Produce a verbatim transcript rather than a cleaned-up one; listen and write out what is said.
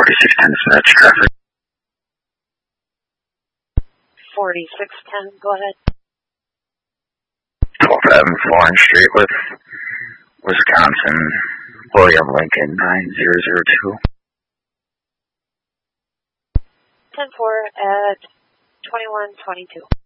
forty-six ten dispatch traffic. forty-six ten, go ahead. twelfth Avenue, Florence Street with Wisconsin, William Lincoln nine zero zero two. ten four at twenty-one twenty-two.